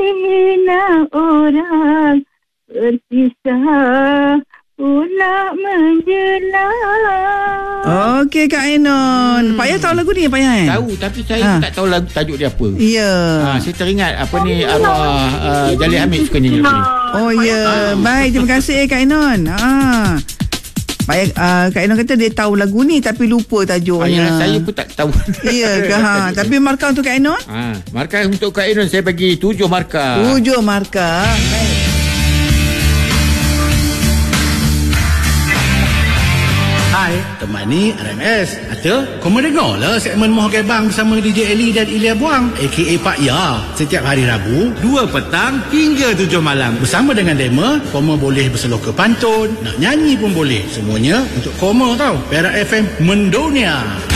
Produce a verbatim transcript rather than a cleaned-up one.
Bila orang berpisah pula menjelang. Okey Kak Ainon. Hmm. Payah tahu lagu ni, Payah eh? Tahu, tapi saya ha. tak tahu lagu tajuk dia apa. Ya. Ha, saya teringat apa ni arwah uh, Jalil Hamid suka nyanyi lagu ni. Oh ya. Ha. Baik, terima kasih Kak Ainon. Ha. Baik, uh, Kak Ainon kata dia tahu lagu ni tapi lupa tajuknya. Ah, saya pun tak tahu. Iya ke? Ha. Tapi markah untuk Kak Ainon? Ha. Markah untuk Kak Ainon saya bagi tujuh markah. Tujuh markah. Baik. Hai, temani R M S. Atau, kau mendengar lah segmen Moh Gebang bersama D J Eli dan Ilya Buang, a k a. Pak Ya. Setiap hari Rabu, dua petang hingga tujuh malam. Bersama dengan Dema, Koma boleh berseloka pantun, nak nyanyi pun boleh. Semuanya untuk Koma tau. Perak F M mendunia.